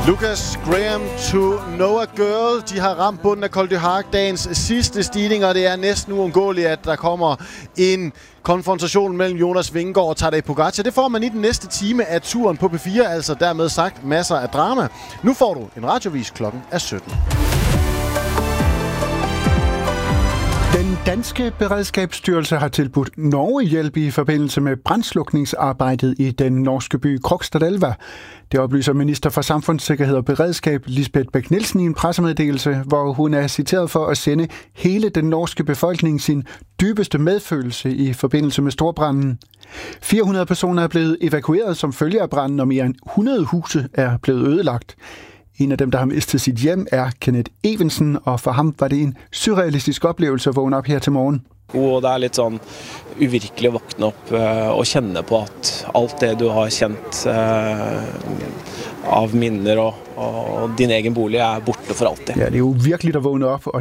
Lucas Graham, To Know a Girl. De har ramt bunden af Col du Hac, dagens sidste stigning, og det er næsten uundgåeligt, at der kommer en konfrontation mellem Jonas Vingegaard og Tadej Pogačar. Det får man i den næste time af turen på P4, altså dermed sagt masser af drama. Nu får du en radiovis, klokken er 17. Den danske beredskabsstyrelse har tilbudt Norge hjælp i forbindelse med brandslukningsarbejdet i den norske by Krokstadelva. Det oplyser minister for samfundssikkerhed og beredskab Lisbeth Bech-Nielsen i en pressemeddelelse, hvor hun er citeret for at sende hele den norske befolkning sin dybeste medfølelse i forbindelse med storbranden. 400 personer er blevet evakueret som følge af branden, og mere end 100 huse er blevet ødelagt. En af dem, der har mistet sit hjem, er Kenneth Evensen, og for ham var det en surrealistisk oplevelse at vågne op her til morgen. Og det er lidt sånn uvirkelig å våkne opp og kjenne på at alt det du har kjent av minner og din egen bolig er borte for alltid. Ja, det er jo virkelig at vågne op, og